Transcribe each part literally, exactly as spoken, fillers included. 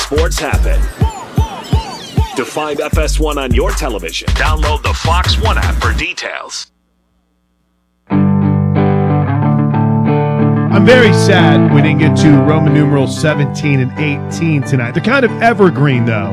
sports happen. To find F S one on your television, download the Fox One app for details. I'm very sad we didn't get to Roman numeral seventeen and eighteen tonight. They're kind of evergreen, though.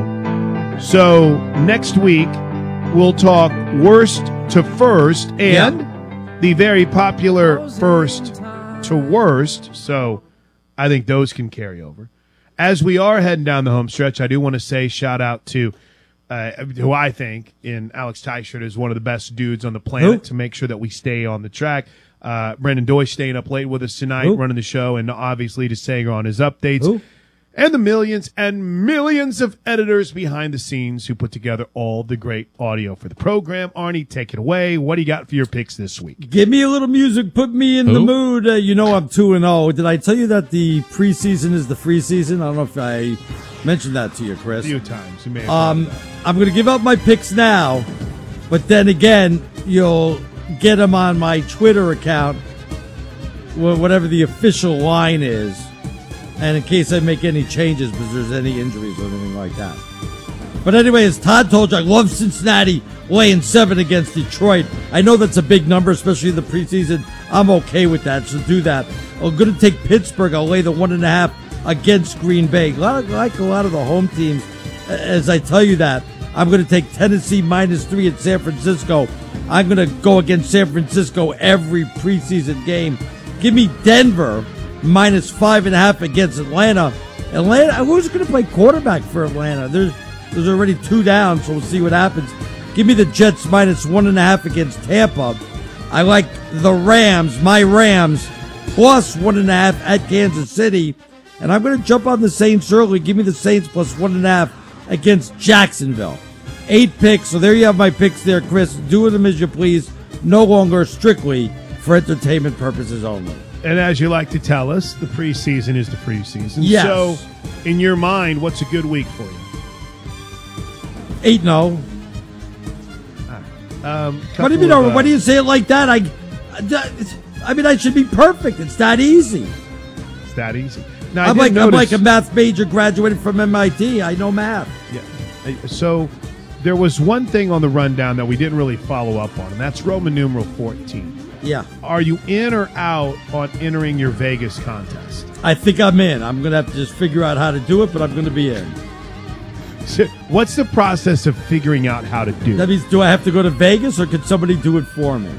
So next week, we'll talk worst to first and yep. the very popular first to worst. So I think those can carry over. As we are heading down the home stretch, I do want to say shout out to uh, who I think in Alex Teichert is one of the best dudes on the planet Who? to make sure that we stay on the track. Uh, Brendan Doy staying up late with us tonight, Who? running the show, and obviously to Sager on his updates. Who? And the millions and millions of editors behind the scenes who put together all the great audio for the program. Arnie, take it away. What do you got for your picks this week? Give me a little music. Put me in Who? the mood. Uh, you know I'm two and oh. Did I tell you that the preseason is the free season? I don't know if I mentioned that to you, Chris. A few times. You may have um, I'm going to give out my picks now, but then again, you'll get them on my Twitter account, whatever the official line is. And in case I make any changes because there's any injuries or anything like that. But anyway, as Todd told you, I love Cincinnati laying seven against Detroit. I know that's a big number, especially in the preseason. I'm okay with that, so do that. I'm going to take Pittsburgh. I'll lay the one and a half against Green Bay. A lot of, like a lot of the home teams, as I tell you that, I'm going to take Tennessee minus three at San Francisco. I'm going to go against San Francisco every preseason game. Give me Denver minus five and a half against Atlanta. Atlanta, who's going to play quarterback for Atlanta? There's there's already two down, so we'll see what happens. Give me the Jets minus one and a half against Tampa. I like the Rams, my Rams, plus one and a half at Kansas City. And I'm going to jump on the Saints early. Give me the Saints plus one and a half against Jacksonville. Eight picks, so there you have my picks there, Chris. Do with them as you please. No longer strictly for entertainment purposes only. And as you like to tell us, the preseason is the preseason. Yes. So, in your mind, what's a good week for you? eight and oh. Um, what do you mean? Of, uh, why do you say it like that? I, I mean, I should be perfect. It's that easy. It's that easy. Now, I'm like notice, I'm like a math major graduated from M I T. I know math. Yeah. So there was one thing on the rundown that we didn't really follow up on, and that's Roman numeral fourteen. Yeah. Are you in or out on entering your Vegas contest? I think I'm in. I'm going to have to just figure out how to do it, but I'm going to be in. So what's the process of figuring out how to do it? That means, do I have to go to Vegas or could somebody do it for me?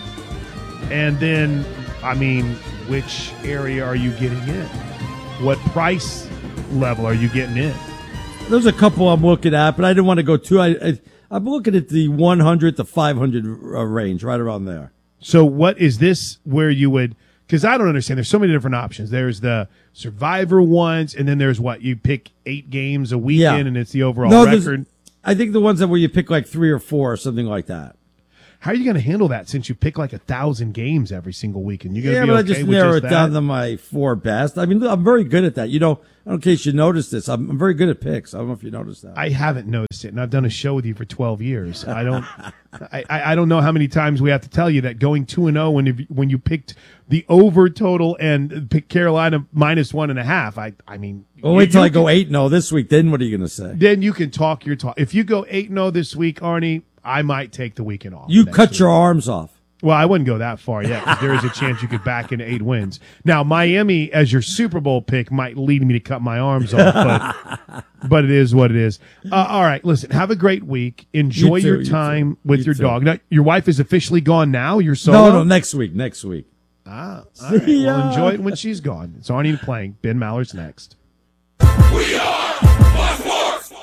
And then, I mean, which area are you getting in? What price level are you getting in? There's a couple I'm looking at, but I didn't want to go too. I, I, I'm looking at the one hundred to five hundred range, right around there. So what is this where you would, because I don't understand. There's so many different options. There's the Survivor ones, and then there's what? You pick eight games a weekend, yeah. and it's the overall no, record. I think the ones that where you pick like three or four or something like that. How are you going to handle that since you pick like a thousand games every single week? And you're going to yeah, be but okay I just with narrow just it that? down to my four best. I mean, I'm very good at that. You know, in case you noticed this, I'm, I'm very good at picks. I don't know if you noticed that. I haven't noticed it, and I've done a show with you for twelve years. I don't, I, I don't know how many times we have to tell you that going two and zero when you, when you picked the over total and picked Carolina minus one and a half. I, I mean, well, wait till I go eight and zero this week. Then what are you going to say? Then you can talk your talk. If you go eight and zero this week, Arnie, I might take the weekend off. You cut week. your arms off. Well, I wouldn't go that far yet, because there is a chance you could back into eight wins. Now, Miami as your Super Bowl pick might lead me to cut my arms off, but but it is what it is. Uh, all right, listen, have a great week. Enjoy you too, your time you with you your too. dog. Now, your wife is officially gone now? You're solo? No, no, next week, next week. Ah, all right. Well, enjoy it when she's gone. It's Arnie playing. Ben Maller's next. We are Fox Sports.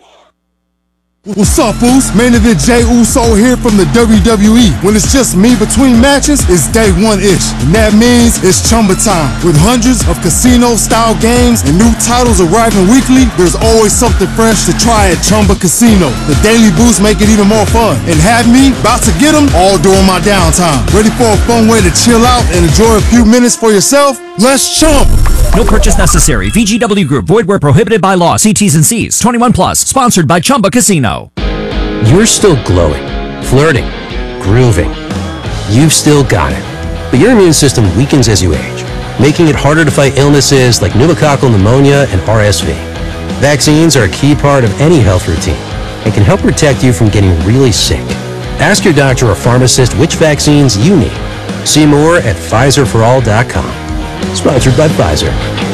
What's up, Foos? Man event Jay Uso here from the W W E. When it's just me between matches, it's day one-ish. And that means it's Chumba time. With hundreds of casino-style games and new titles arriving weekly, there's always something fresh to try at Chumba Casino. The daily boosts make it even more fun. And have me about to get them all during my downtime. Ready for a fun way to chill out and enjoy a few minutes for yourself? Let's chump! No purchase necessary. V G W Group. Void where prohibited by law. See T's and C's. twenty-one plus. Sponsored by Chumba Casino. You're still glowing, flirting, grooving. You've still got it. But your immune system weakens as you age, making it harder to fight illnesses like pneumococcal pneumonia and R S V. Vaccines are a key part of any health routine and can help protect you from getting really sick. Ask your doctor or pharmacist which vaccines you need. See more at Pfizer for all dot com. Sponsored by Pfizer.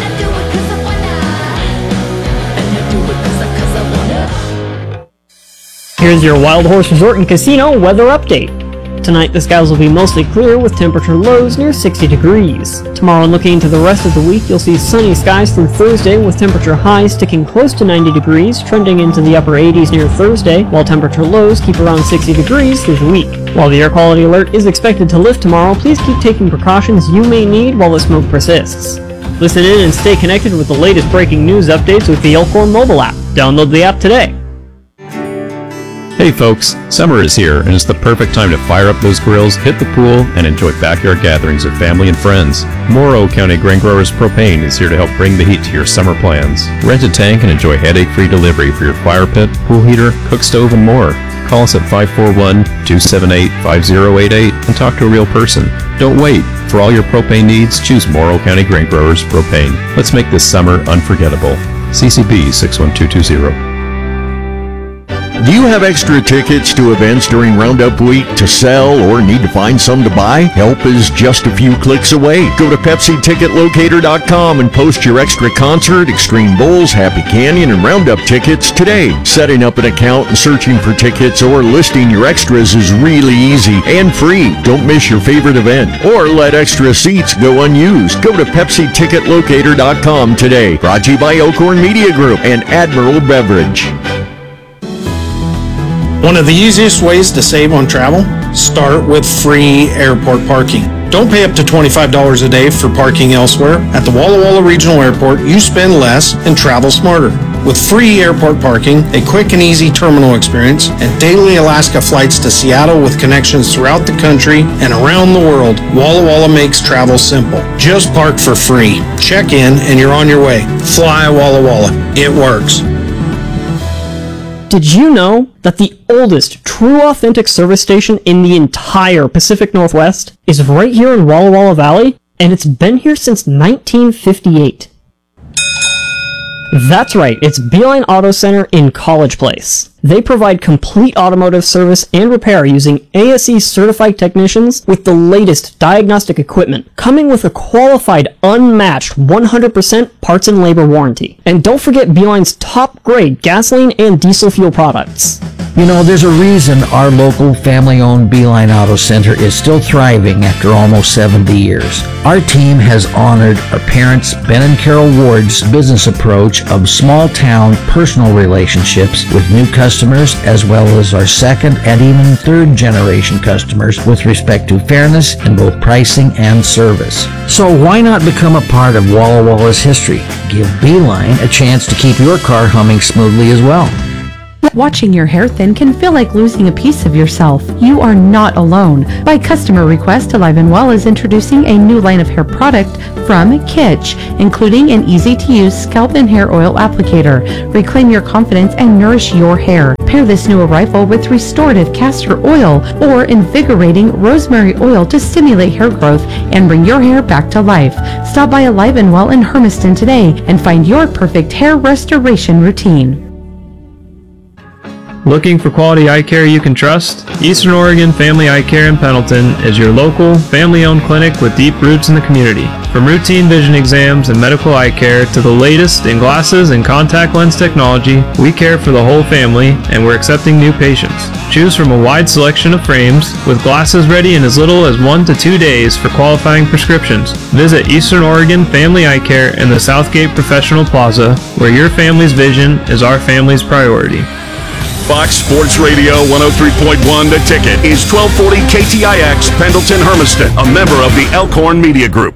Here's your Wild Horse Resort and Casino weather update. Tonight, the skies will be mostly clear with temperature lows near sixty degrees. Tomorrow, looking into the rest of the week, you'll see sunny skies through Thursday with temperature highs sticking close to ninety degrees, trending into the upper eighties near Thursday, while temperature lows keep around sixty degrees through the week. While the air quality alert is expected to lift tomorrow, please keep taking precautions you may need while the smoke persists. Listen in and stay connected with the latest breaking news updates with the Elkhorn mobile app. Download the app today. Hey folks, summer is here and it's the perfect time to fire up those grills, hit the pool, and enjoy backyard gatherings with family and friends. Morrow County Grain Growers Propane is here to help bring the heat to your summer plans. Rent a tank and enjoy headache-free delivery for your fire pit, pool heater, cook stove, and more. Call us at five four one, two seven eight, five zero eight eight and talk to a real person. Don't wait. For all your propane needs, choose Morrow County Grain Growers Propane. Let's make this summer unforgettable. C C B six one two two zero. Do you have extra tickets to events during Roundup Week to sell or need to find some to buy? Help is just a few clicks away. Go to Pepsi Ticket Locator dot com and post your extra concert, Extreme Bulls, Happy Canyon, and Roundup tickets today. Setting up an account and searching for tickets or listing your extras is really easy and free. Don't miss your favorite event or let extra seats go unused. Go to Pepsi Ticket Locator dot com today. Brought to you by Elkhorn Media Group and Admiral Beverage. One of the easiest ways to save on travel? Start with free airport parking. Don't pay up to twenty-five dollars a day for parking elsewhere. At the Walla Walla Regional Airport, you spend less and travel smarter. With free airport parking, a quick and easy terminal experience, and daily Alaska flights to Seattle with connections throughout the country and around the world, Walla Walla makes travel simple. Just park for free. Check in and you're on your way. Fly Walla Walla. It works. Did you know that the oldest true authentic service station in the entire Pacific Northwest is right here in Walla Walla Valley, and it's been here since nineteen fifty-eight? That's right, it's Beeline Auto Center in College Place. They provide complete automotive service and repair using A S E certified technicians with the latest diagnostic equipment, coming with a qualified, unmatched one hundred percent parts and labor warranty. And don't forget Beeline's top-grade gasoline and diesel fuel products. You know, there's a reason our local family-owned Beeline Auto Center is still thriving after almost seventy years. Our team has honored our parents, Ben and Carol Ward's business approach of small-town personal relationships with new customers, as well as our second and even third-generation customers with respect to fairness in both pricing and service. So why not become a part of Walla Walla's history? Give Beeline a chance to keep your car humming smoothly as well. Watching your hair thin can feel like losing a piece of yourself. You are not alone. By customer request, Alive and Well is introducing a new line of hair product from Kitsch, including an easy-to-use scalp and hair oil applicator. Reclaim your confidence and nourish your hair. Pair this new arrival with restorative castor oil or invigorating rosemary oil to stimulate hair growth and bring your hair back to life. Stop by Alive and Well in Hermiston today and find your perfect hair restoration routine. Looking for quality eye care you can trust? Eastern Oregon Family Eye Care in Pendleton is your local, family-owned clinic with deep roots in the community. From routine vision exams and medical eye care to the latest in glasses and contact lens technology, we care for the whole family and we're accepting new patients. Choose from a wide selection of frames with glasses ready in as little as one to two days for qualifying prescriptions. Visit Eastern Oregon Family Eye Care in the Southgate Professional Plaza, where your family's vision is our family's priority. Fox Sports Radio one oh three point one The Ticket is twelve forty K T I X Pendleton Hermiston, a member of the Elkhorn Media Group.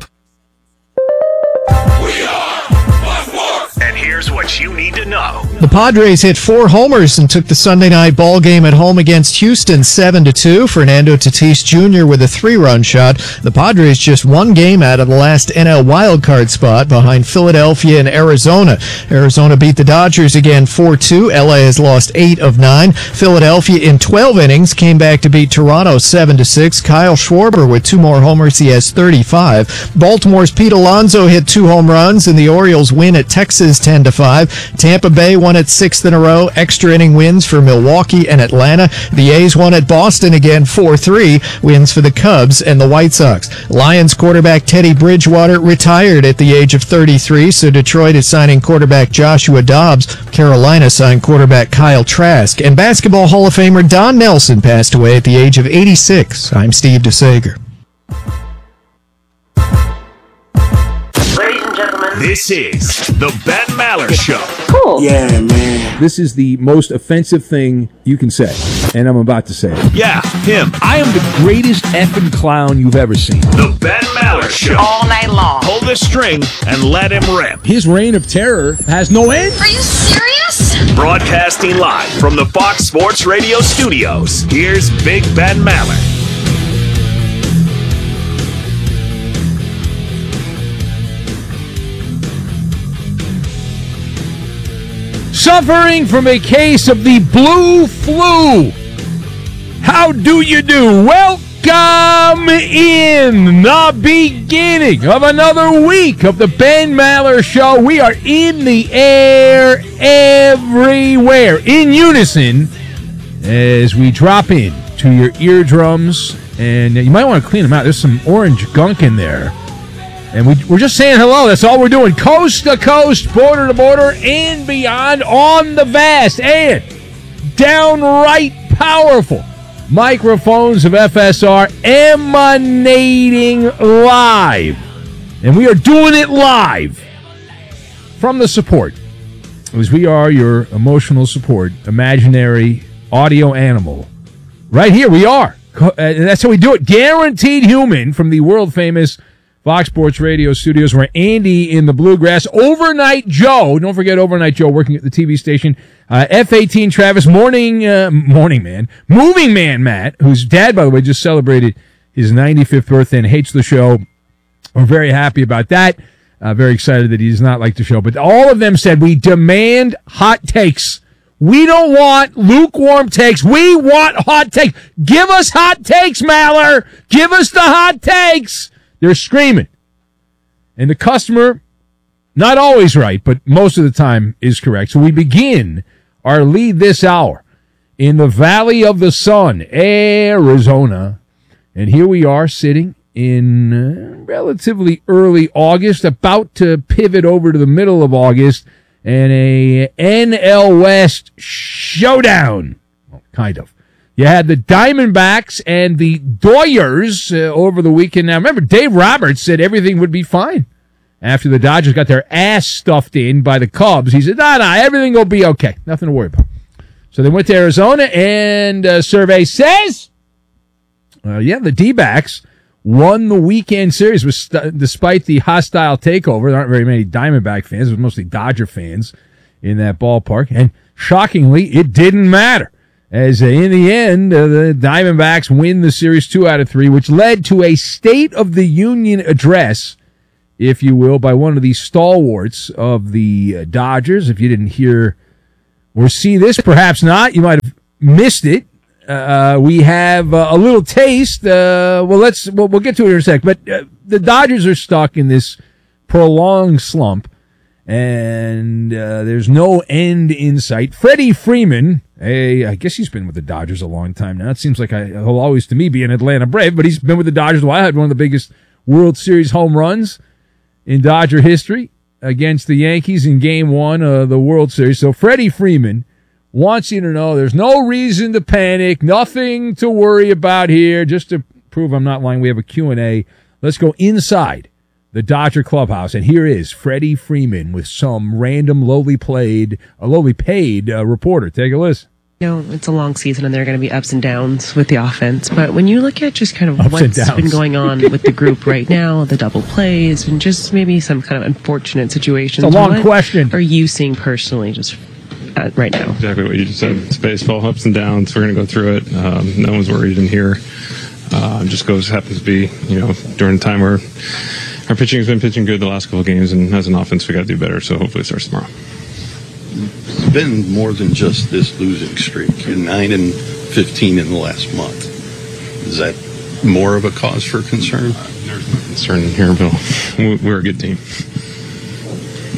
And here's what you need to know. The Padres hit four homers and took the Sunday night ball game at home against Houston seven to two. Fernando Tatis Junior with a three-run shot. The Padres just one game out of the last N L wildcard spot behind Philadelphia and Arizona. Arizona beat the Dodgers again four two. L A has lost eight of nine. Philadelphia in twelve innings came back to beat Toronto seven to six. Kyle Schwarber with two more homers. He has thirty-five. Baltimore's Pete Alonso hit two home runs, and the Orioles win at Texas ten to five. Tampa Bay won its sixth in a row. Extra inning wins for Milwaukee and Atlanta. The A's won at Boston again, four three. Wins for the Cubs and the White Sox. Lions quarterback Teddy Bridgewater retired at the age of thirty-three, so Detroit is signing quarterback Joshua Dobbs. Carolina signed quarterback Kyle Trask. And Basketball Hall of Famer Don Nelson passed away at the age of eighty-six. I'm Steve DeSager. Ladies and gentlemen, this is the Ben Maller Show. Cool. Yeah, man. This is the most offensive thing you can say, and I'm about to say it. Yeah, him. I am the greatest effing clown you've ever seen. The Ben Maller Show. All night long. Pull the string and let him rip. His reign of terror has no end. Are you serious? Broadcasting live from the Fox Sports Radio studios, here's Big Ben Maller. Suffering from a case of the blue flu. How do you do? Welcome in the beginning of another week of the Ben Maller Show. We are in the air everywhere in unison as we drop in to your eardrums. And you might want to clean them out. There's some orange gunk in there. And we, we're just saying hello. That's all we're doing. Coast to coast, border to border, and beyond on the vast and downright powerful microphones of F S R emanating live. And we are doing it live from the support. As we are your emotional support, imaginary audio animal. Right here we are. And that's how we do it. Guaranteed Human from the world famous Fox Sports Radio studios, where Andy in the Bluegrass, Overnight Joe, don't forget Overnight Joe working at the T V station, uh, F eighteen Travis, Morning uh, Morning Man, Moving Man Matt, whose dad, by the way, just celebrated his ninety-fifth birthday and hates the show. We're very happy about that. Uh, very excited that he does not like the show. But all of them said, we demand hot takes. We don't want lukewarm takes. We want hot takes. Give us hot takes, Maller. Give us the hot takes. They're screaming. And the customer, not always right, but most of the time is correct. So we begin our lead this hour in the Valley of the Sun, Arizona. And here we are sitting in uh, relatively early August, about to pivot over to the middle of August, and a N L West showdown. Well, kind of. You had the Diamondbacks and the Doyers uh, over the weekend. Now, remember, Dave Roberts said everything would be fine after the Dodgers got their ass stuffed in by the Cubs. He said, no, no, everything will be okay. Nothing to worry about. So they went to Arizona, and a survey says, uh, yeah, the D-backs won the weekend series with st- despite the hostile takeover. There aren't very many Diamondback fans. It was mostly Dodger fans in that ballpark. And shockingly, it didn't matter. As uh, in the end, uh, the Diamondbacks win the series two out of three, which led to a State of the Union address, if you will, by one of the stalwarts of the uh, Dodgers. If you didn't hear or see this, perhaps not, you might have missed it. Uh, we have uh, a little taste. Uh, well, let's we'll, we'll get to it in a sec. But uh, the Dodgers are stuck in this prolonged slump, and uh, there's no end in sight. Freddie Freeman. Hey, I guess he's been with the Dodgers a long time now. It seems like I, he'll always, to me, be an Atlanta Brave, but he's been with the Dodgers a while. Had one of the biggest World Series home runs in Dodger history against the Yankees in Game One of the World Series. So Freddie Freeman wants you to know there's no reason to panic, nothing to worry about here. Just to prove I'm not lying, we have a Q and A. Let's go inside the Dodger clubhouse, and here is Freddie Freeman with some random lowly played, a lowly paid uh, reporter. Take a listen. You know, it's a long season, and there are going to be ups and downs with the offense. But when you look at just kind of ups what's been going on with the group right now, the double plays, and just maybe some kind of unfortunate situations. It's a long what question. Are you seeing personally just uh, right now? Exactly what you just said. It's baseball, ups and downs. We're going to go through it. Um, no one's worried in here. Uh, just goes happens to be, you know, during the time where our pitching has been pitching good the last couple of games, and as an offense, we got to do better. So hopefully it starts tomorrow. It's been more than just this losing streak. You're nine and fifteen in the last month. Is that more of a cause for concern? There's no concern here, Bill. We're a good team.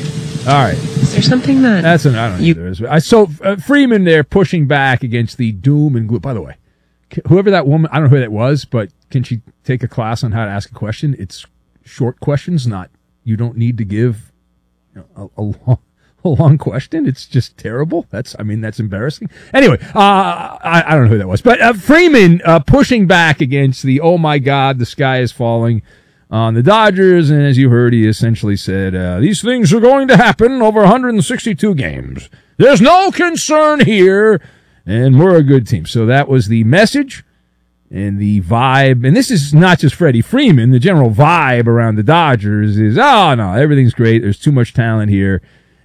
All right. Is there something that That's an, I don't know you, if there is. I saw uh, Freeman there pushing back against the doom and gloom. By the way, c- whoever that woman, I don't know who that was, but can she take a class on how to ask a question? It's short questions, not, you don't need to give you know, a, a long, a long question. It's just terrible. That's, I mean, that's embarrassing. Anyway, uh, I, I don't know who that was, but uh, Freeman uh, pushing back against the, oh my God, the sky is falling on the Dodgers. And as you heard, he essentially said, uh, these things are going to happen over one hundred sixty-two games. There's no concern here, and we're a good team. So that was the message and the vibe. And this is not just Freddie Freeman. The general vibe around the Dodgers is, oh, no, everything's great. There's too much talent here.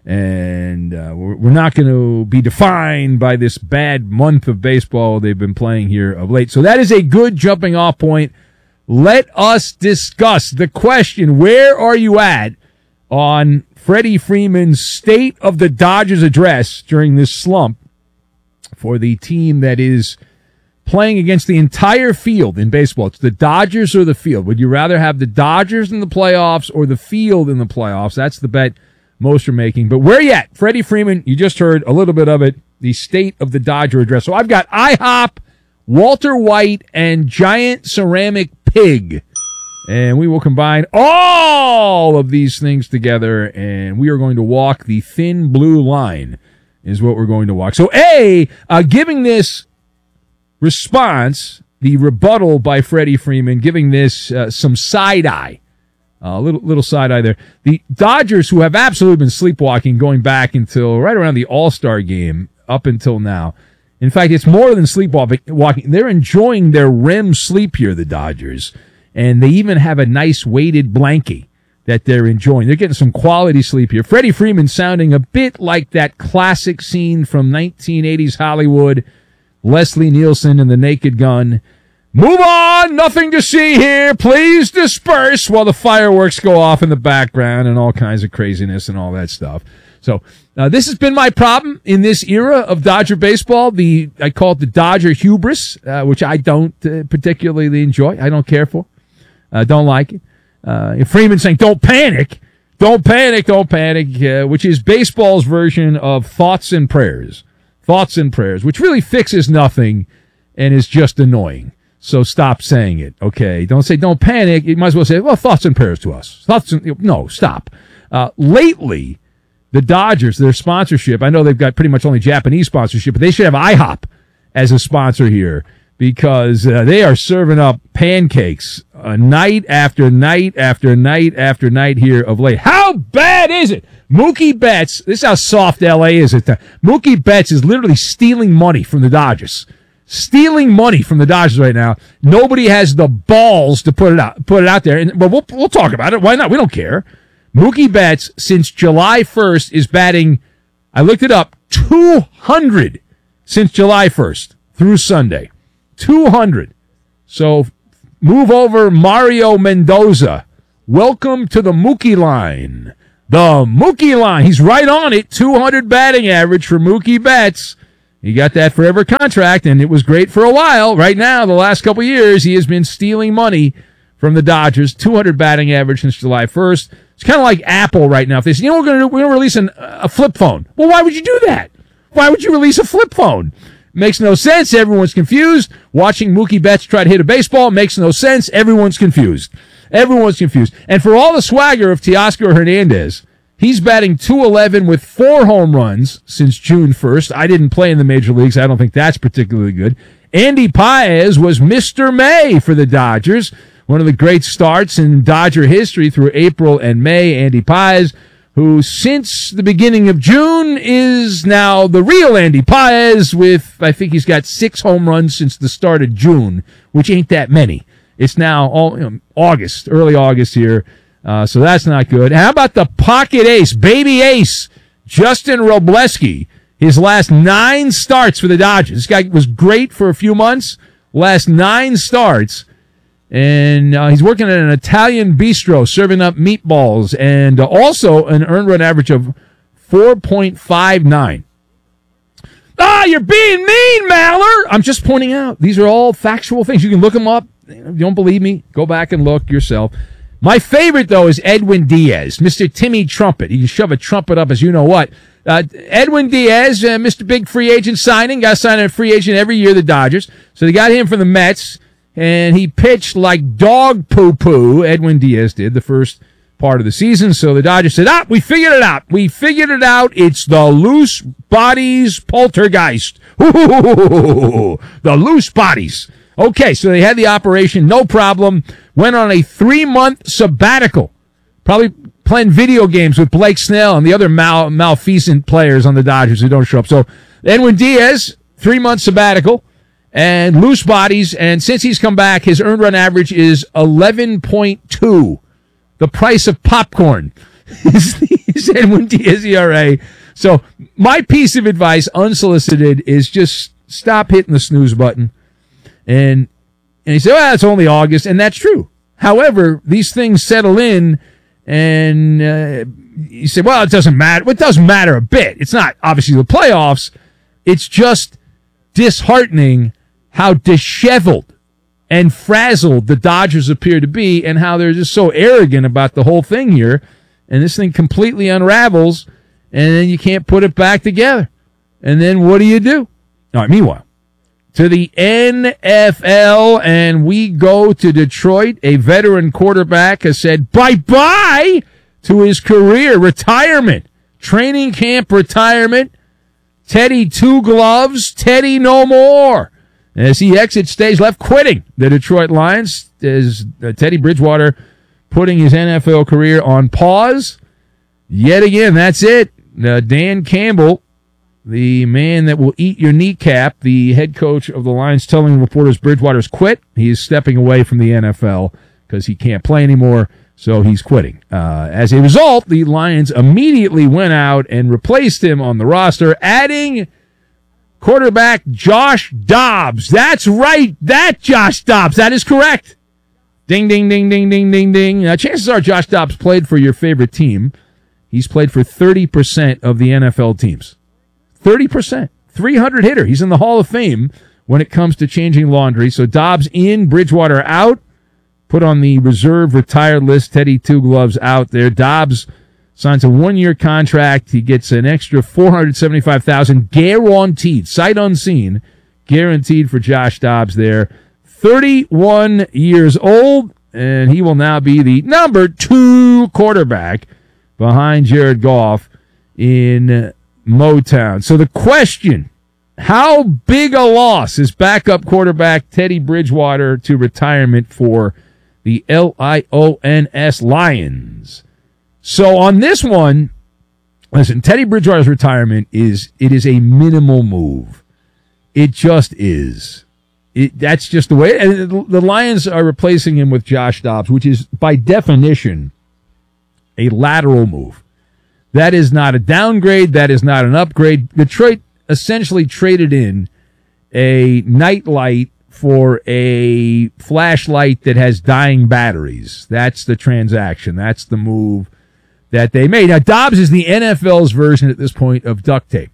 And uh, we're, we're not going to be defined by this bad month of baseball they've been playing here of late. So that is a good jumping off point. Let us discuss the question, where are you at on Freddie Freeman's State of the Dodgers address during this slump for the team that is playing against the entire field in baseball? It's the Dodgers or the field. Would you rather have the Dodgers in the playoffs or the field in the playoffs? That's the bet most are making. But where you at? Freddie Freeman, you just heard a little bit of it, the State of the Dodger address. So I've got IHOP, Walter White, and Giant Ceramic Pig. And we will combine all of these things together, and we are going to walk the thin blue line is what we're going to walk. So, A, uh, giving this response, the rebuttal by Freddie Freeman, giving this uh, some side-eye, a uh, little, little side-eye there. The Dodgers, who have absolutely been sleepwalking going back until right around the All-Star game up until now. In fact, it's more than sleepwalking. They're enjoying their R E M sleep here, the Dodgers. And they even have a nice weighted blankie that they're enjoying. They're getting some quality sleep here. Freddie Freeman sounding a bit like that classic scene from nineteen eighties Hollywood, Leslie Nielsen and the Naked Gun. Move on! Nothing to see here! Please disperse! While the fireworks go off in the background and all kinds of craziness and all that stuff. So, uh, this has been my problem in this era of Dodger baseball. The, I call it the Dodger hubris, uh, which I don't uh, particularly enjoy. I don't care for. Uh, don't like it. Uh, Freeman saying, don't panic. Don't panic, don't panic, uh, which is baseball's version of thoughts and prayers. Thoughts and prayers, which really fixes nothing and is just annoying. So stop saying it, okay? Don't say don't panic. You might as well say, well, thoughts and prayers to us. Thoughts and, no, stop. Uh, lately, the Dodgers, their sponsorship, I know they've got pretty much only Japanese sponsorship, but they should have IHOP as a sponsor here because uh, they are serving up pancakes uh, night after night after night after night here of late. How bad is it? Mookie Betts, this is how soft L A is at the Mookie Betts is literally stealing money from the Dodgers. Stealing money from the Dodgers right now. Nobody has the balls to put it out, put it out there. And, but we'll, we'll talk about it. Why not? We don't care. Mookie Betts, since July first, is batting, I looked it up, two hundred since July first through Sunday. two hundred. So move over Mario Mendoza. Welcome to the Mookie line. The Mookie line. He's right on it. two hundred batting average for Mookie Betts. He got that forever contract, and it was great for a while. Right now, the last couple of years, he has been stealing money from the Dodgers. two hundred batting average since July first. It's kind of like Apple right now. If they say, you know, we're going to we're going to release an, a flip phone. Well, why would you do that? Why would you release a flip phone? Makes no sense. Everyone's confused. Watching Mookie Betts try to hit a baseball makes no sense. Everyone's confused. Everyone's confused. And for all the swagger of Teoscar Hernandez, he's batting two eleven with four home runs since June first. I didn't play in the major leagues. I don't think that's particularly good. Andy Paez was Mister May for the Dodgers. One of the great starts in Dodger history through April and May. Andy Paez, who since the beginning of June is now the real Andy Paez with, I think he's got six home runs since the start of June, which ain't that many. It's now all, you know, August, early August here. Uh, so that's not good. How about the pocket ace, baby ace, Justin Robleski? His last nine starts for the Dodgers. This guy was great for a few months. Last nine starts. And uh, he's working at an Italian bistro, serving up meatballs, and uh, also an earned run average of four point five nine. Ah, you're being mean, Maller! I'm just pointing out. These are all factual things. You can look them up. If you don't believe me, go back and look yourself. My favorite, though, is Edwin Diaz, Mister Timmy Trumpet. You can shove a trumpet up as you know what. Uh, Edwin Diaz, uh, Mister Big Free Agent signing, got signed a free agent every year, the Dodgers. So they got him from the Mets, and he pitched like dog poo-poo, Edwin Diaz did, the first part of the season. So the Dodgers said, ah, we figured it out. We figured it out. It's the loose bodies poltergeist. Ooh, the loose bodies. Okay, so they had the operation, no problem. Went on a three-month sabbatical. Probably playing video games with Blake Snell and the other mal- malfeasant players on the Dodgers who don't show up. So Edwin Diaz, three-month sabbatical, and loose bodies. And since he's come back, his earned run average is eleven point two. The price of popcorn is Edwin Diaz E R A. So my piece of advice, unsolicited, is just stop hitting the snooze button. And and he said, well, it's only August, and that's true. However, these things settle in, and uh, you say, well, it doesn't matter. Well, it doesn't matter a bit. It's not, obviously, the playoffs. It's just disheartening how disheveled and frazzled the Dodgers appear to be and how they're just so arrogant about the whole thing here. And this thing completely unravels, and then you can't put it back together. And then what do you do? All right, meanwhile, to the N F L, and we go to Detroit. A veteran quarterback has said bye-bye to his career, retirement, training camp retirement. Teddy Two Gloves, Teddy no more. As he exits stage left, quitting the Detroit Lions, is uh, Teddy Bridgewater putting his N F L career on pause. Yet again, that's it. Uh, Dan Campbell, the man that will eat your kneecap, the head coach of the Lions, telling reporters Bridgewater's quit. He is stepping away from the N F L because he can't play anymore, so he's quitting. Uh, as a result, the Lions immediately went out and replaced him on the roster, adding quarterback Josh Dobbs. That's right, that Josh Dobbs. That is correct. Ding, ding, ding, ding, ding, ding, ding. Now, chances are Josh Dobbs played for your favorite team. He's played for thirty percent of the N F L teams. thirty percent. three hundred hitter. He's in the Hall of Fame when it comes to changing laundry. So Dobbs in, Bridgewater out. Put on the reserve retired list. Teddy Two Gloves out there. Dobbs signs a one-year contract. He gets an extra four hundred seventy-five thousand dollars guaranteed, sight unseen, guaranteed for Josh Dobbs there. thirty-one years old, and he will now be the number two quarterback behind Jared Goff in Motown. So the question, how big a loss is backup quarterback Teddy Bridgewater to retirement for the L I O N S Lions? So on this one, listen, Teddy Bridgewater's retirement is, it is a minimal move. It just is. It, that's just the way, and the Lions are replacing him with Josh Dobbs, which is by definition a lateral move. That is not a downgrade. That is not an upgrade. Detroit essentially traded in a nightlight for a flashlight that has dying batteries. That's the transaction. That's the move that they made. Now, Dobbs is the N F L's version at this point of duct tape.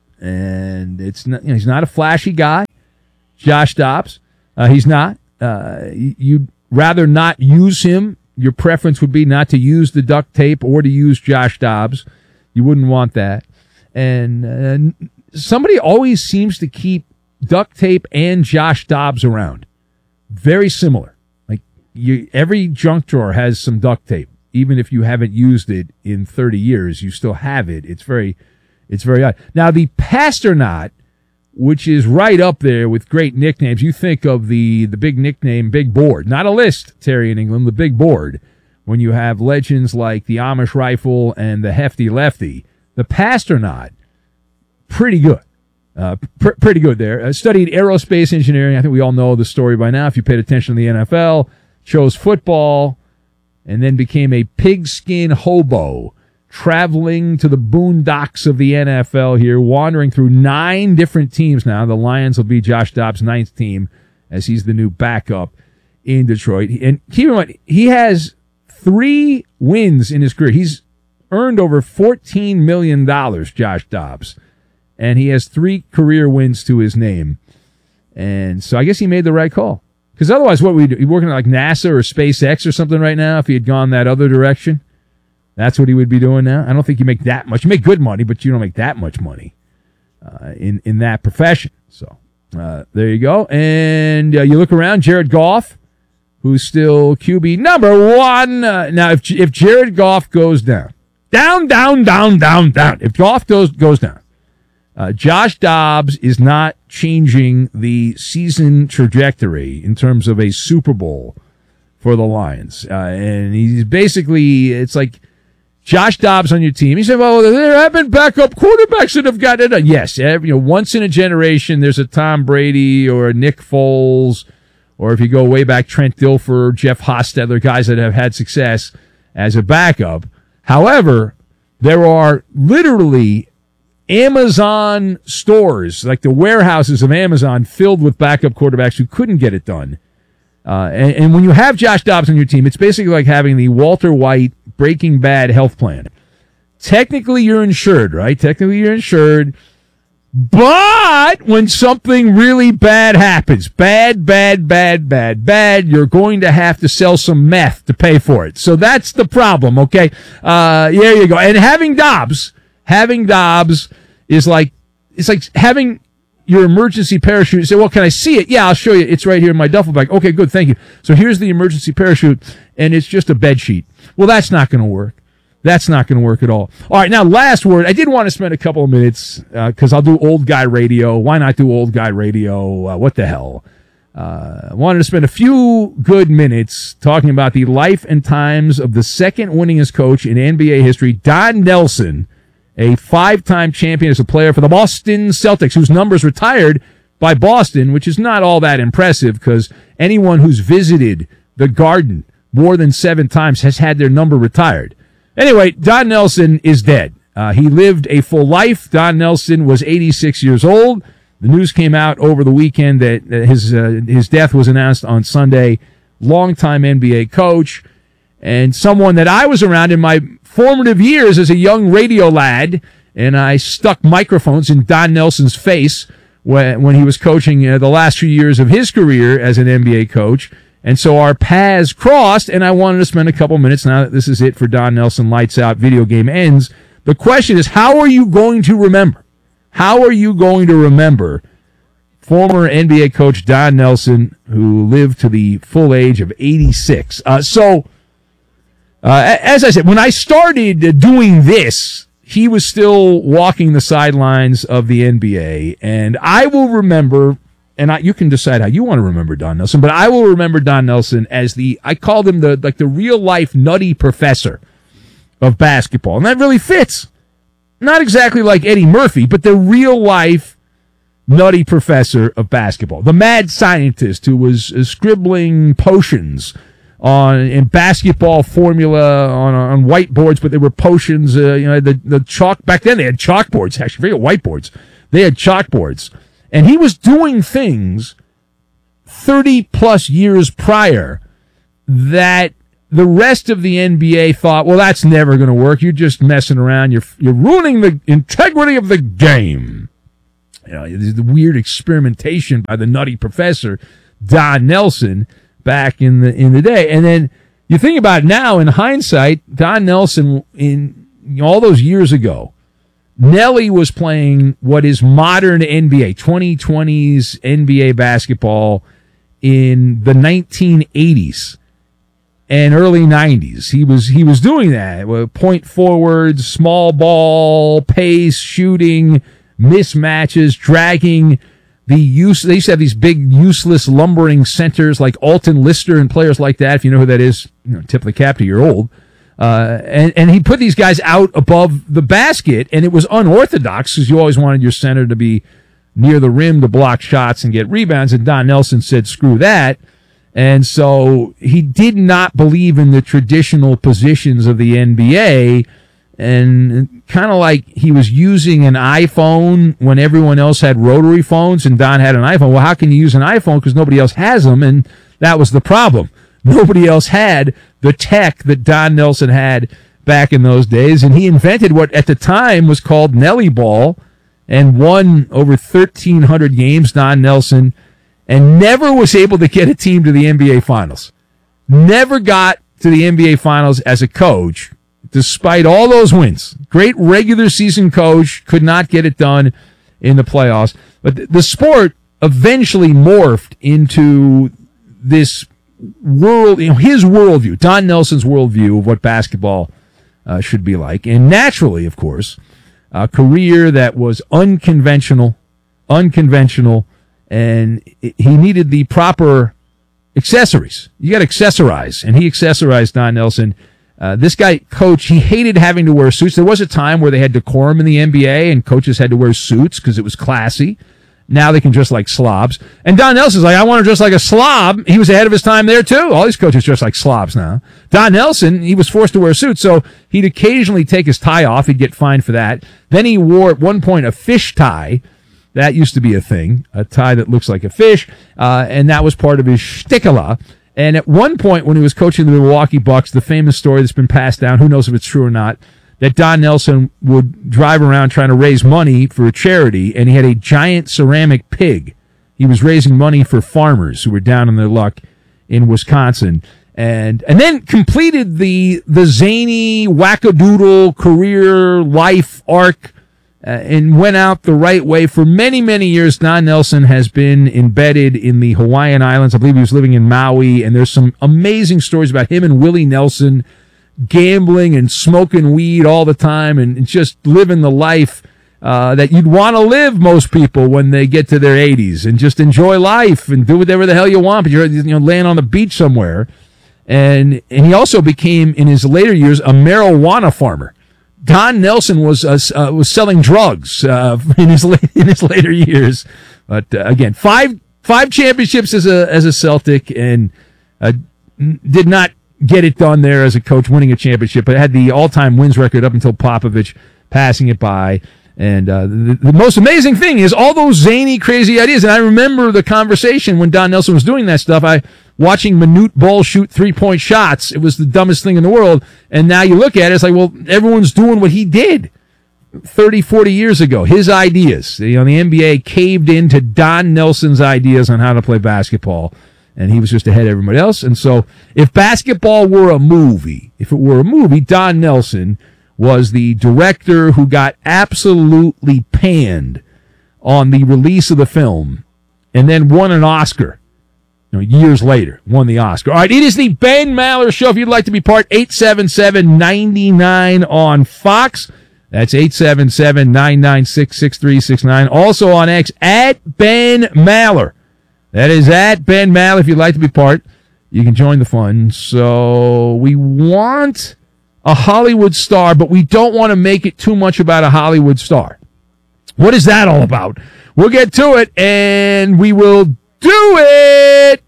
And it's not, you know, he's not a flashy guy, Josh Dobbs. Uh, he's not. Uh, you'd rather not use him. Your preference would be not to use the duct tape or to use Josh Dobbs. You wouldn't want that. And uh, somebody always seems to keep duct tape and Josh Dobbs around. Very similar. Like you, every junk drawer has some duct tape. Even if you haven't used it in thirty years, you still have it. It's very, it's very odd. Now, the Pasternaut, which is right up there with great nicknames. You think of the, the big nickname, Big Board. Not a list, Terry in England, the Big Board. When you have legends like the Amish Rifle and the Hefty Lefty. The Pasternaut, pretty good. Uh, pr- pretty good there. Uh, studied aerospace engineering. I think we all know the story by now if you paid attention to the N F L. Chose football and then became a pigskin hobo, traveling to the boondocks of the N F L here, wandering through nine different teams now. The Lions will be Josh Dobbs' ninth team as he's the new backup in Detroit. And keep in mind, he has three wins in his career. He's earned over fourteen million dollars, Josh Dobbs. And he has three career wins to his name. And so I guess he made the right call. Because otherwise, what would he do? He'd working at like NASA or SpaceX or something right now if he had gone that other direction. That's what he would be doing now. I don't think you make that much. You make good money, but you don't make that much money uh, in, in that profession. So uh, there you go. And uh, you look around, Jared Goff, who's still Q B number one. Uh, now, if if Jared Goff goes down, down, down, down, down, down, if Goff goes, goes down, uh, Josh Dobbs is not changing the season trajectory in terms of a Super Bowl for the Lions. Uh, and he's basically, it's like, Josh Dobbs on your team. He said, well, there have been backup quarterbacks that have gotten it done. Yes, every, you know, once in a generation, there's a Tom Brady or a Nick Foles, or if you go way back, Trent Dilfer, Jeff Hostetler, guys that have had success as a backup. However, there are literally Amazon stores, like the warehouses of Amazon, filled with backup quarterbacks who couldn't get it done. Uh, and, and when you have Josh Dobbs on your team, it's basically like having the Walter White Breaking Bad health plan. Technically, you're insured, right? Technically, you're insured. But when something really bad happens, bad, bad, bad, bad, bad, you're going to have to sell some meth to pay for it. So that's the problem, okay? Uh, there you go. And having Dobbs, having Dobbs is like, it's like having your emergency parachute. You say, well, can I see it? Yeah, I'll show you. It's right here in my duffel bag. Okay, good. Thank you. So here's the emergency parachute, and it's just a bed sheet. Well, that's not going to work. That's not going to work at all. All right, now, last word. I did want to spend a couple of minutes, because uh, I'll do old guy radio. Why not do old guy radio? Uh, what the hell? Uh, I wanted to spend a few good minutes talking about the life and times of the second winningest coach in N B A history, Don Nelson, a five-time champion as a player for the Boston Celtics, whose numbers retired by Boston, which is not all that impressive because anyone who's visited the Garden more than seven times has had their number retired. Anyway, Don Nelson is dead. Uh, he lived a full life. Don Nelson was eighty-six years old. The news came out over the weekend that his uh, his death was announced on Sunday. Longtime N B A coach and someone that I was around in my formative years as a young radio lad, and I stuck microphones in Don Nelson's face when, when he was coaching uh, the last few years of his career as an N B A coach. And so our paths crossed, and I wanted to spend a couple minutes, now that this is it for Don Nelson, lights out, video game ends. The question is, how are you going to remember? How are you going to remember former N B A coach Don Nelson, who lived to the full age of eighty-six? Uh, so, uh, as I said, when I started doing this, he was still walking the sidelines of the N B A, and I will remember, and I, you can decide how you want to remember Don Nelson, but I will remember Don Nelson as the, I called him the, like the real life nutty professor of basketball. And that really fits. Not exactly like Eddie Murphy, but the real life nutty professor of basketball. The mad scientist who was uh, scribbling potions on in basketball formula on on whiteboards, but they were potions, uh, you know, the, the chalk, back then they had chalkboards, actually, forget whiteboards. They had chalkboards. And he was doing things thirty plus years prior that the rest of the N B A thought, well, that's never going to work. You're just messing around. You're you're ruining the integrity of the game. You know, the weird experimentation by the nutty professor, Don Nelson, back in the in the day. And then you think about it now, in hindsight, Don Nelson, in you know, all those years ago, Nelly was playing what is modern N B A, twenty twenties N B A basketball in the nineteen eighties and early nineties. He was he was doing that. Point forwards, small ball, pace, shooting, mismatches, dragging the use. They used to have these big, useless, lumbering centers like Alton Lister and players like that. If you know who that is, you know, tip the cap to you're old. Uh, and, and he put these guys out above the basket, and it was unorthodox because you always wanted your center to be near the rim to block shots and get rebounds. And Don Nelson said, screw that. And so he did not believe in the traditional positions of the N B A, and kind of like he was using an iPhone when everyone else had rotary phones and Don had an iPhone. Well, how can you use an iPhone? Because nobody else has them, and that was the problem. Nobody else had the tech that Don Nelson had back in those days, and he invented what at the time was called Nelly Ball and won over thirteen hundred games, Don Nelson. and never was able to get a team to the N B A Finals. Never got to the N B A Finals as a coach, despite all those wins. Great regular season coach, could not get it done in the playoffs. But the sport eventually morphed into this world, you know, his worldview, Don Nelson's worldview of what basketball uh, should be like. And naturally, of course, a career that was unconventional, unconventional, and he needed the proper accessories. You got to accessorize, and he accessorized Don Nelson. Uh, this guy, coach, he hated having to wear suits. There was a time where they had decorum in the N B A, and coaches had to wear suits because it was classy. Now they can dress like slobs. And Don Nelson's like, I want to dress like a slob. He was ahead of his time there, too. All these coaches dress like slobs now. Don Nelson, he was forced to wear a suit, so he'd occasionally take his tie off. He'd get fined for that. Then he wore, at one point, a fish tie. That used to be a thing, a tie that looks like a fish, uh, and that was part of his shtickala. And at one point, when he was coaching the Milwaukee Bucks, the famous story that's been passed down, who knows if it's true or not, that Don Nelson would drive around trying to raise money for a charity, and he had a giant ceramic pig. He was raising money for farmers who were down on their luck in Wisconsin, and and then completed the the zany wackadoodle career life arc, uh, and went out the right way. For many, many years, Don Nelson has been embedded in the Hawaiian Islands. I believe he was living in Maui, and there's some amazing stories about him and Willie Nelson gambling and smoking weed all the time and just living the life uh, that you'd want to live, most people, when they get to their eighties, and just enjoy life and do whatever the hell you want, but you're, you know, laying on the beach somewhere. And and he also became, in his later years, a marijuana farmer. Don Nelson was uh, uh, was selling drugs uh, in his la- in his later years, but uh, again, five five championships as a as a Celtic, and uh, did not get it done there as a coach, winning a championship, but had the all-time wins record up until Popovich passing it by. And uh, the, the most amazing thing is all those zany, crazy ideas. And I remember the conversation when Don Nelson was doing that stuff. I watching Manute Bol shoot three-point shots. It was the dumbest thing in the world. And now you look at it, it's like, well, everyone's doing what he did thirty, forty years ago. His ideas. You know, the N B A caved into Don Nelson's ideas on how to play basketball. And he was just ahead of everybody else. And so if basketball were a movie, if it were a movie, Don Nelson was the director who got absolutely panned on the release of the film and then won an Oscar. You know, years later, won the Oscar. All right, it is the Ben Maller Show. If you'd like to be part, eight seven seven, nine nine on Fox. That's eight seven seven, nine nine six, six three six nine. Also on X, at Ben Maller. That is at Ben Maller. If you'd like to be part, you can join the fun. So we want a Hollywood star, but we don't want to make it too much about a Hollywood star. What is that all about? We'll get to it, and we will do it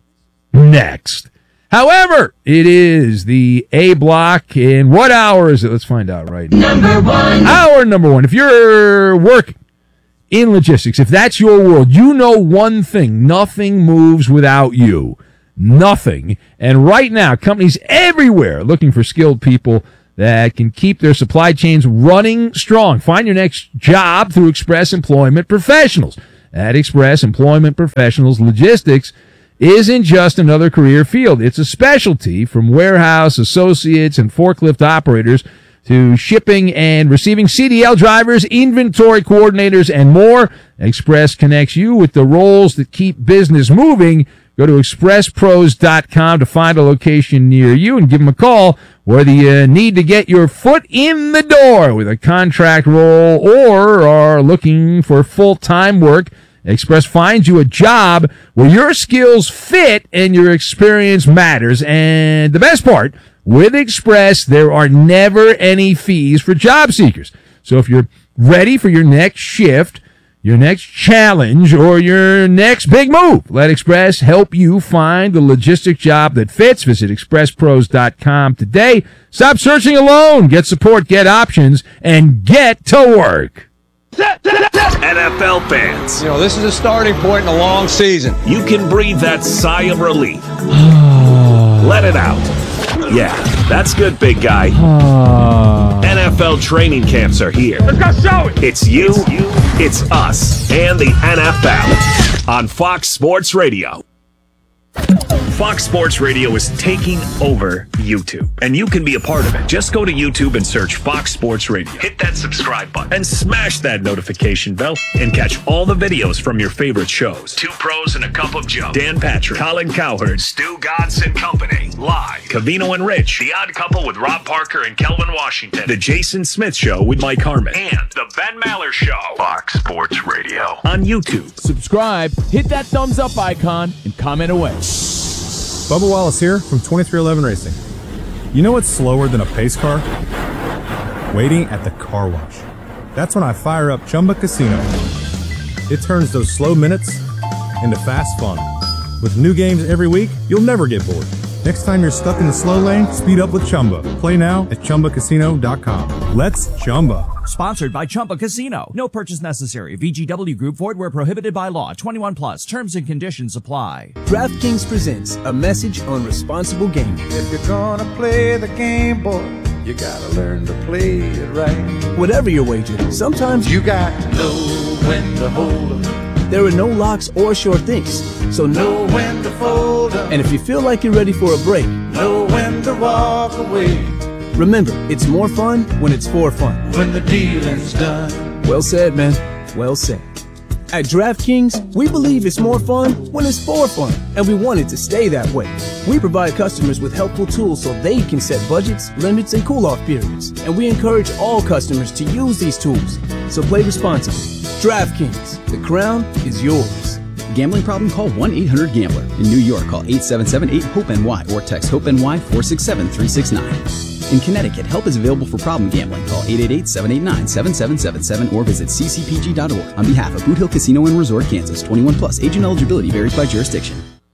next. However, it is the A block, and what hour is it? Let's find out right now. Number one. Hour number one. If you're working in logistics, if that's your world, you know one thing: nothing moves without you. Nothing. And right now, companies everywhere are looking for skilled people that can keep their supply chains running strong. Find your next job through Express Employment Professionals. At Express Employment Professionals, logistics isn't just another career field. It's a specialty, from warehouse associates and forklift operators to shipping and receiving C D L drivers, inventory coordinators, and more. Express connects you with the roles that keep business moving. Go to express pros dot com to find a location near you and give them a call, whether you need to get your foot in the door with a contract role or are looking for full-time work. Express finds you a job where your skills fit and your experience matters. And the best part, with Express, there are never any fees for job seekers. So if you're ready for your next shift, your next challenge, or your next big move, let Express help you find the logistic job that fits. Visit express pros dot com today. Stop searching alone. Get support, get options, and get to work. N F L fans, you know, this is a starting point in a long season. You can breathe that sigh of relief. Let it out. Yeah, that's good, big guy. N F L training camps are here. Let's go show it. It's you, it's, you. It's us, and the N F L. on Fox Sports Radio. Fox Sports Radio is taking over YouTube, and you can be a part of it. Just go to YouTube and search Fox Sports Radio. Hit that subscribe button and smash that notification bell and catch all the videos from your favorite shows. Two Pros and a Cup of Joe. Dan Patrick, Colin Cowherd, Stu Gatz and Company. Live. Cavino and Rich. The Odd Couple with Rob Parker and Kelvin Washington. The Jason Smith Show with Mike Harmon. And The Ben Maller Show. Fox Sports Radio. On YouTube. Subscribe, hit that thumbs up icon, and comment away. Bubba Wallace here from twenty-three eleven Racing. You know what's slower than a pace car? Waiting at the car wash. That's when I fire up Chumba Casino. It turns those slow minutes into fast fun. With new games every week, you'll never get bored. Next time you're stuck in the slow lane, speed up with Chumba. Play now at Chumba Casino dot com. Let's Chumba. Sponsored by Chumba Casino. No purchase necessary. V G W Group. Void where prohibited by law. twenty-one plus. Terms and conditions apply. DraftKings presents a message on responsible gaming. If you're gonna play the game, boy, you gotta learn to play it right. Whatever your wager, sometimes you got to know when to hold 'em. There are no locks or sure things, so know when to fold 'em. And if you feel like you're ready for a break, know when to walk away. Remember, it's more fun when it's for fun. When the dealing's done. Well said, man. Well said. At DraftKings, we believe it's more fun when it's for fun, and we want it to stay that way. We provide customers with helpful tools so they can set budgets, limits, and cool-off periods, and we encourage all customers to use these tools. So play responsibly. DraftKings, the crown is yours. Gambling problem? Call one eight hundred gambler. In New York, call eight seven seven eight hope N Y or text HOPE-NY four six seven three six nine. In Connecticut, help is available for problem gambling. Call eight eight eight seven eight nine seven seven seven seven or visit c c p g dot org. On behalf of Boot Hill Casino and Resort, Kansas, twenty-one plus. Age and eligibility varies by jurisdiction.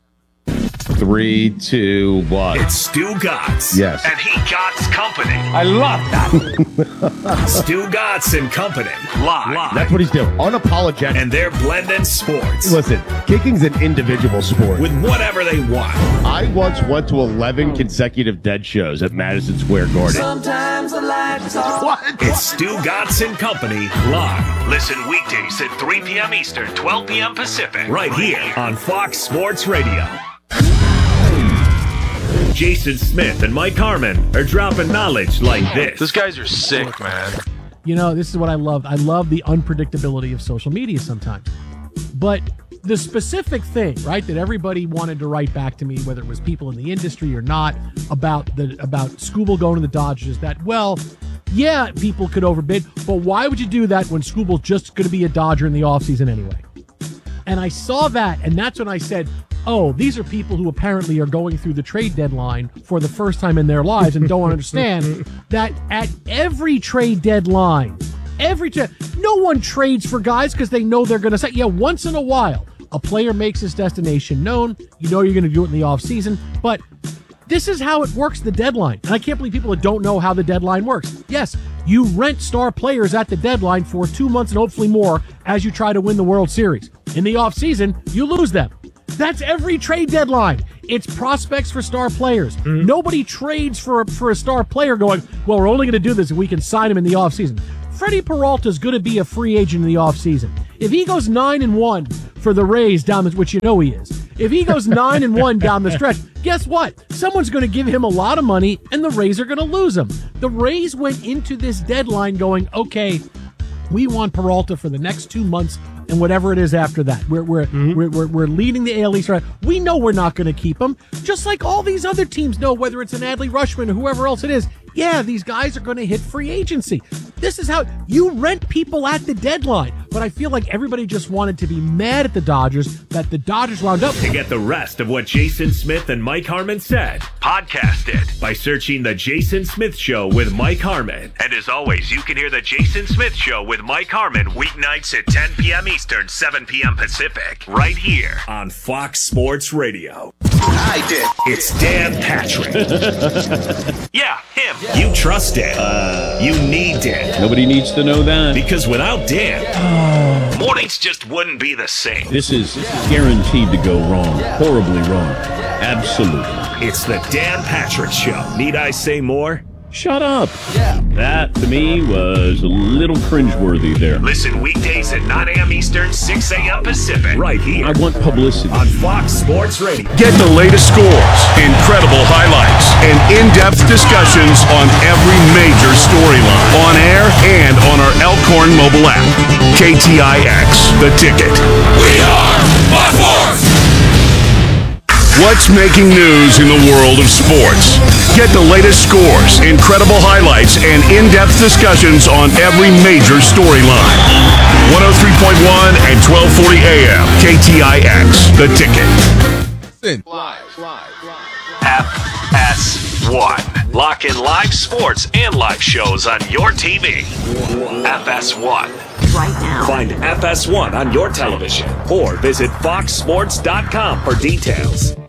Three, two, one. It's Stu Gatz. Yes. And he Gatz Company. I love that. Stu Gatz and Company. Live. Live. That's what he's doing. Unapologetic. And they're blending sports. Listen, kicking's an individual sport. With whatever they want. I once went to eleven consecutive dead shows at Madison Square Garden. Sometimes I like to talk. What? It's Stu Gatz and Company. Live. Listen weekdays at three p.m. Eastern, twelve p.m. Pacific. Right here on Fox Sports Radio. Jason Smith and Mike Harmon are dropping knowledge like this. Those guys are sick, man. You know, this is what I love. I love the unpredictability of social media sometimes. But the specific thing, right, that everybody wanted to write back to me, whether it was people in the industry or not, about the about Skubal going to the Dodgers, is that, well, yeah, people could overbid, but why would you do that when Skubal's just going to be a Dodger in the offseason anyway? And I saw that, and that's when I said, oh, these are people who apparently are going through the trade deadline for the first time in their lives and don't understand that at every trade deadline, every tra- no one trades for guys because they know they're going to say, yeah, once in a while, a player makes his destination known. You know you're going to do it in the offseason, but this is how it works, the deadline. And I can't believe people that don't know how the deadline works. Yes, you rent star players at the deadline for two months and hopefully more as you try to win the World Series. In the offseason, you lose them. That's every trade deadline. It's prospects for star players. Mm-hmm. Nobody trades for a, for a star player going, well, we're only going to do this if we can sign him in the offseason. Freddie Peralta is going to be a free agent in the offseason. If he goes nine and one for the Rays down the, which you know he is, if he goes nine and one down the stretch, guess what? Someone's going to give him a lot of money, and the Rays are going to lose him. The Rays went into this deadline going, okay, we want Peralta for the next two months and whatever it is after that. We're we're mm-hmm. we're, we're, we're leading the A L East. Right? We know we're not going to keep him, just like all these other teams know, whether it's an Adley Rutschman or whoever else it is. Yeah, these guys are going to hit free agency. This is how you rent people at the deadline. But I feel like everybody just wanted to be mad at the Dodgers that the Dodgers wound up. To get the rest of what Jason Smith and Mike Harmon said, podcast it by searching The Jason Smith Show with Mike Harmon. And as always, you can hear The Jason Smith Show with Mike Harmon weeknights at ten p.m. Eastern, seven p.m. Pacific, right here on Fox Sports Radio. I did. It's Dan Patrick. Yeah, him. You trust Dan. Uh, you need Dan. Nobody needs to know that. Because without Dan, mornings just wouldn't be the same. This is guaranteed to go wrong. Horribly wrong. Absolutely. It's the Dan Patrick Show. Need I say more? Shut up. Yeah. That, to me, was a little cringeworthy there. Listen weekdays at nine a.m. Eastern, six a.m. Pacific. Right here. I want publicity. On Fox Sports Radio. Get the latest scores, incredible highlights, and in-depth discussions on every major storyline. On air and on our Elkhorn mobile app. K T I X, The Ticket. We are Fox Sports! What's making news in the world of sports? Get the latest scores, incredible highlights, and in-depth discussions on every major storyline. one oh three point one and twelve forty A M. K T I X, The Ticket. F S one. Lock in live sports and live shows on your T V. F S one. Right now. Find F S one on your television or visit fox sports dot com for details.